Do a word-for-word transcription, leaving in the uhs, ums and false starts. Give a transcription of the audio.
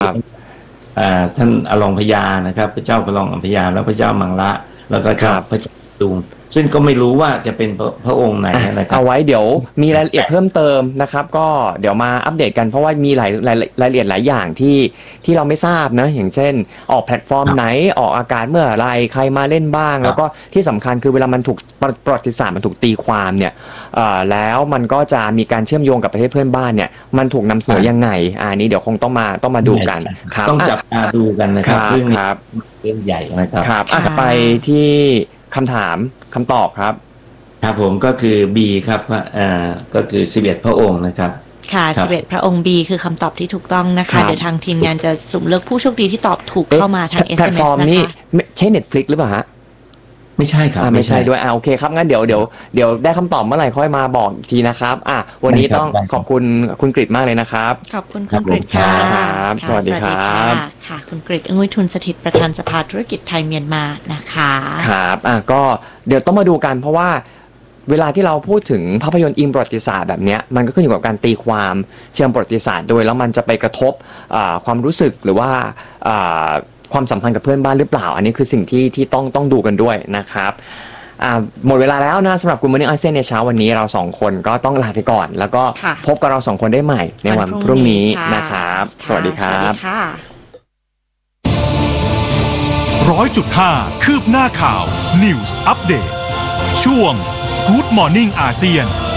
ท่านอลองพญานะครับพระเจ้าประลองอัมพยาแล้วพระเจ้ามังละแล้วก็เจ้าพระเจ้าดุงซึ่งก็ไม่รู้ว่าจะเป็นพระองค์ไหนนะครับเอาไว้เดี๋ยวมีรายละเอียดเพิ่มเติมนะครับก็เดี๋ยวมาอัปเดตกันเพราะว่ามีหลายรายรายละเอียดหลายอย่างที่ที่เราไม่ทราบนะอย่างเช่นออกแพลตฟอร์มไหนออกอากาศเมื่อไรใครมาเล่นบ้างแล้วก็ที่สำคัญคือเวลามันถูกประวัติศาสตร์มันถูกตีความเนี่ยแล้วมันก็จะมีการเชื่อมโยงกับประเทศเพื่อนบ้านเนี่ยมันถูกนำเสนอยังไงอันนี้เดี๋ยวคงต้องมาต้องมาดูกันครับต้องจับตาดูกันนะครับเรื่องนี้เรื่องใหญ่นะครับครับไปที่คำถามคำตอบครับครับผมก็คือ B ครับอ่าก็คือสิบเอ็ดพระองค์นะครับค่ะสิบเอ็ดพระองค์ B คือคำตอบที่ถูกต้องนะคะเดี๋ยวทางทีมงานจะสุ่มเลือกผู้โชคดีที่ตอบถูกเข้ามาทาง เอส เอ็ม เอส นะคะใช่ Netflix หรือเปล่าฮะไม่ใช่ครับไม่ใช่ด้วยอ่าโอเคครับงั้นเดี๋ยวเดี๋ยวเดี๋ยวได้คำตอบเมื่อไหร่ค่อยมาบอกอีกทีนะครับอ่ะวันนี้ต้องขอบคุณคุณกฤษมากเลยนะครับขอบคุณคุณกฤษค่ะสวัสดีครับค่ะคุณกฤษ อึ้งวิทูลสถิตประธานสภาธุรกิจไทยเมียนมานะคะครับอ่ะก็เดี๋ยวต้องมาดูกันเพราะว่าเวลาที่เราพูดถึงภาพยนตร์อิงประวัติศาสตร์แบบนี้มันก็ขึ้นอยู่กับการตีความเชิงประวัติศาสตร์โดยแล้วมันจะไปกระทบความรู้สึกหรือว่าความสัมพันธ์กับเพื่อนบ้านหรือเปล่าอันนี้คือสิ่งที่ที่ต้องต้องดูกันด้วยนะครับหมดเวลาแล้วนะสำหรับ Good Morning อาเซียนในเช้าวันนี้เราสองคนก็ต้องลาไปก่อนแล้วก็พบกับเราสองคนได้ใหม่ในวันพรุ่งนี้นะครับสวัสดีครับร้อยจุดห้าคืบหน้าข่าว News Update ช่วง Good Morning อาเซียน